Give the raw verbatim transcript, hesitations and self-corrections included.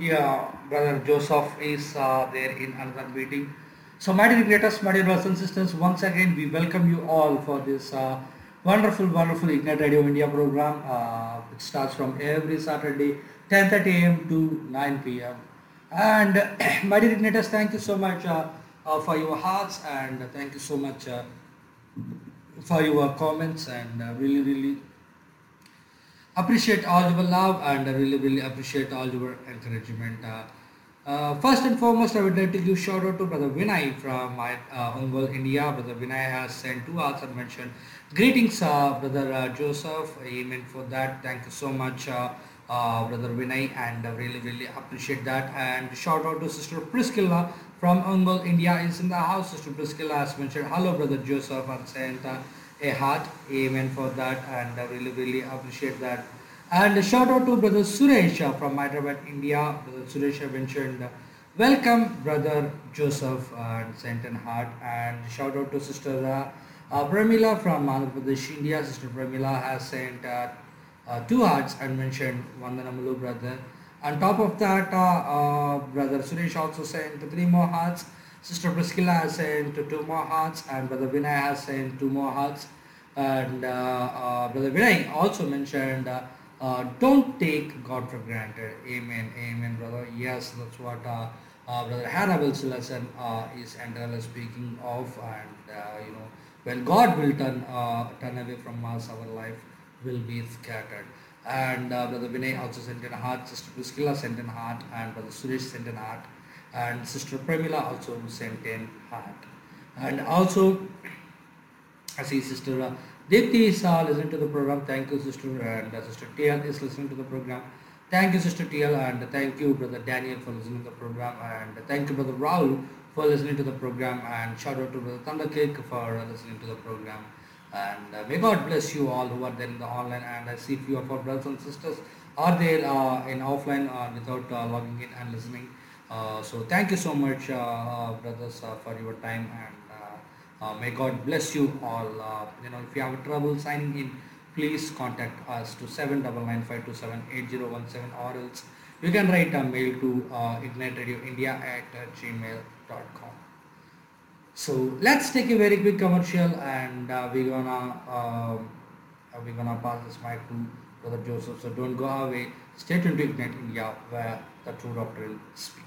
Yeah, brother Joseph is uh, there in another meeting. So, my dear creators, my dear brothers and sisters, once again we welcome you all for this uh, wonderful, wonderful Ignite Radio India program. Uh, it starts from every Saturday, ten thirty a m to nine p m. And my dear Igniters, thank you so much uh, uh, for your hearts and thank you so much uh, for your comments and uh, really, really appreciate all your love and I really really appreciate all your encouragement. Uh, uh, first and foremost, I would like to give shout out to Brother Vinay from my uh, Ongole, India. Brother Vinay has sent two hearts and mentioned greetings, uh, Brother uh, Joseph. Amen for that. Thank you so much, uh, uh, Brother Vinay, and I really really appreciate that. And shout out to Sister Priscilla from Ongole, India is in the house. Sister Priscilla has mentioned hello, Brother Joseph, and sent uh, a heart. Amen for that, and I really really appreciate that. And a shout out to Brother Suresh uh, from Hyderabad, India. Brother Suresh have mentioned, uh, welcome Brother Joseph uh, and sent an heart. And shout out to Sister uh, uh, Pramila from Andhra Pradesh, India. Sister Pramila has sent uh, uh, two hearts and mentioned Vandanamalu brother. On top of that, uh, uh, Brother Suresh also sent three more hearts. Sister Priscilla has sent two more hearts, and Brother Vinay has sent two more hearts. And uh, uh, Brother Vinay also mentioned, uh, uh, don't take God for granted. Amen, amen, brother. Yes, that's what uh, uh, Brother Hannabal's lesson uh, is entirely speaking of. And uh, you know, when God will turn uh, turn away from us, our life will be scattered. And uh, Brother Vinay also sent in a heart, Sister Priscilla sent in a heart, and Brother Suresh sent in a heart, and Sister Premila also sent in heart. And also, I see Sister uh, Dipti is uh, listening to the program. Thank you, Sister. And uh, Sister T L is listening to the program. Thank you, Sister T L. And thank you, Brother Daniel, for listening to the program. And thank you, Brother Raul, for listening to the program. And shout out to Brother Thundercake for uh, listening to the program. And uh, may God bless you all who are there in the online. And I see few of our brothers and sisters are there uh, in offline uh, without uh, logging in and listening. Uh, so thank you so much, uh, uh, brothers, uh, for your time and. Uh, uh, may God bless you all. Uh, you know, if you have trouble signing in, please contact us to seven nine nine five two seven eight zero one seven, or else you can write a mail to uh, ignite radio india at uh, gmail dot com. So let's take a very quick commercial, and uh, we're gonna um, uh, we're gonna pass this mic to Brother Joseph. So don't go away. Stay tuned to Ignite India, where the true doctrine speaks.